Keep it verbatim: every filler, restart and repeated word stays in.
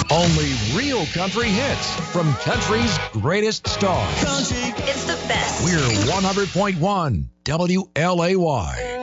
Only real country hits from country's greatest stars. It's the best. We're one hundred point one W L A Y.